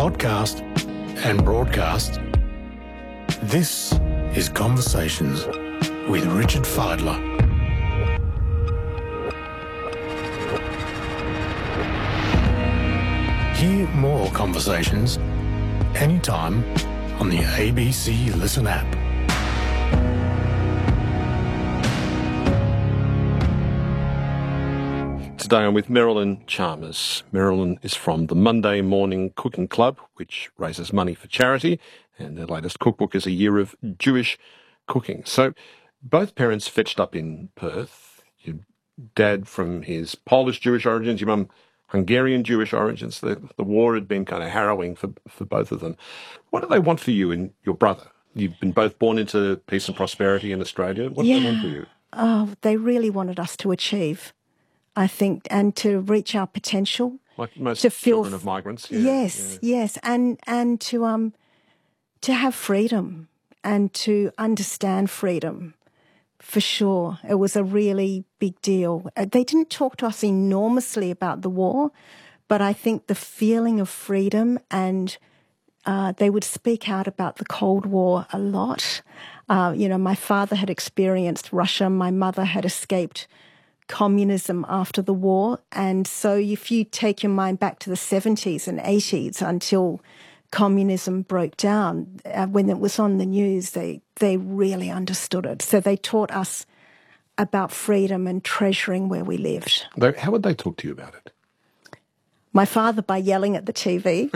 podcast and broadcast, this is Conversations with Richard Fidler. Hear more conversations anytime on the ABC Listen app. Today I'm with Marilyn Chalmers. Marilyn is from the Monday Morning Cooking Club, which raises money for charity, and their latest cookbook is A Year of Jewish Cooking. So both parents fetched up in Perth. Your dad from his Polish Jewish origins, your mum Hungarian Jewish origins. The war had been kind of harrowing for both of them. What do they want for you and your brother? You've been both born into peace and prosperity in Australia. What do they want for you? Oh, they really wanted us to achieve, I think, and to reach our potential. Like most to feel children of migrants. Yes, and to have freedom and to understand freedom. For sure, it was a really big deal. They didn't talk to us enormously about the war, but I think the feeling of freedom, and they would speak out about the Cold War a lot. My father had experienced Russia. My mother had escaped communism after the war. And so if you take your mind back to the 70s and 80s until communism broke down, when it was on the news, they really understood it. So they taught us about freedom and treasuring where we lived. How would they talk to you about it? My father by yelling at the TV.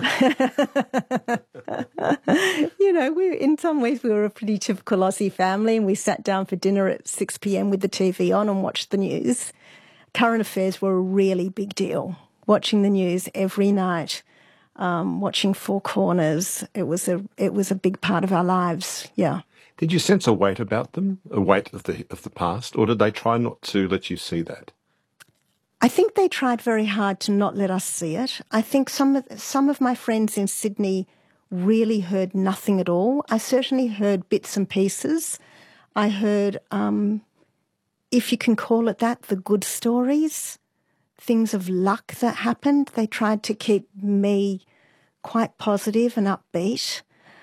In some ways we were a pretty typical Aussie family, and we sat down for dinner at 6 p.m. with the TV on and watched the news. Current affairs were a really big deal. Watching the news every night, watching Four Corners, it was a big part of our lives. Yeah. Did you sense a weight about them, a weight of the past, or did they try not to let you see that? I think they tried very hard to not let us see it. I think some of my friends in Sydney really heard nothing at all. I certainly heard bits and pieces. I heard, if you can call it that, the good stories, things of luck that happened. They tried to keep me quite positive and upbeat.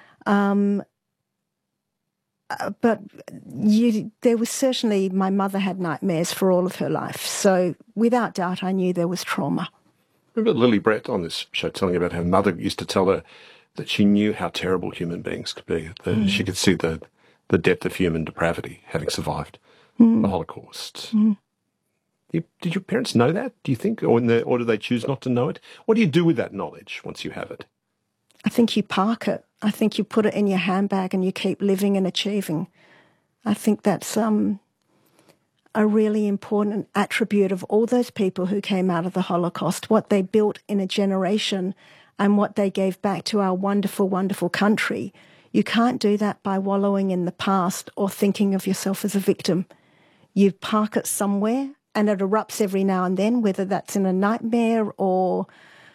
But there was certainly, my mother had nightmares for all of her life. So without doubt, I knew there was trauma. Remember Lily Brett on this show telling about her mother used to tell her that she knew how terrible human beings could be. That she could see the depth of human depravity, having survived the Holocaust. Did your parents know that, do you think? Or do they choose not to know it? What do you do with that knowledge once you have it? I think you park it. I think you put it in your handbag and you keep living and achieving. I think that's a really important attribute of all those people who came out of the Holocaust, what they built in a generation and what they gave back to our wonderful, wonderful country. You can't do that by wallowing in the past or thinking of yourself as a victim. You park it somewhere and it erupts every now and then, whether that's in a nightmare or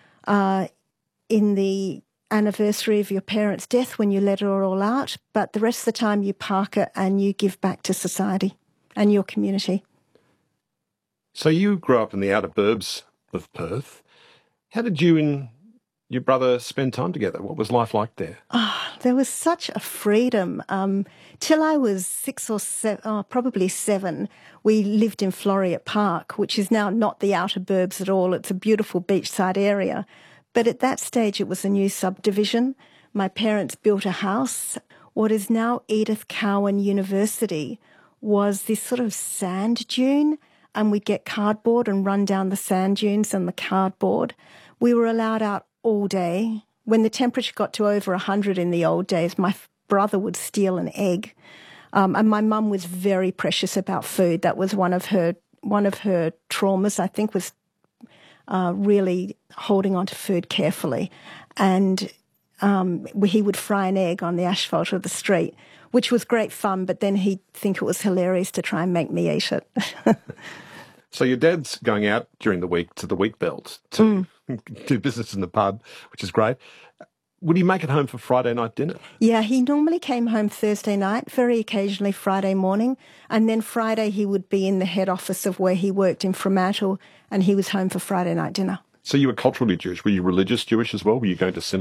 in the anniversary of your parents' death when you let it all out, but the rest of the time you park it and you give back to society and your community. So you grew up in the outer burbs of Perth. How did you and your brother spend time together? What was life like there? There was such a freedom. Till I was 6 or 7, probably 7, we lived in Floreat Park, which is now not the outer burbs at all. It's a beautiful beachside area. But at that stage, it was a new subdivision. My parents built a house. What is now Edith Cowan University was this sort of sand dune, and we'd get cardboard and run down the sand dunes and the cardboard. We were allowed out all day. When the temperature got to over 100 in the old days, my brother would steal an egg. And my mum was very precious about food. That was one of her traumas, I think, was really holding on to food carefully. And he would fry an egg on the asphalt of the street, which was great fun, but then he'd think it was hilarious to try and make me eat it. So your dad's going out during the week to the wheat belt to do business in the pub, which is great. Would he make it home for Friday night dinner? Yeah, he normally came home Thursday night, very occasionally Friday morning, and then Friday he would be in the head office of where he worked in Fremantle, and he was home for Friday night dinner. So you were culturally Jewish. Were you religious Jewish as well? Were you going to synagogue?